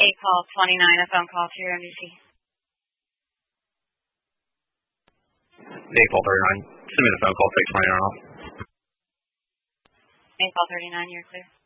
call 29, a phone call to your MDC. Call 39. Send me the phone call 629 off. Call 39, you're clear.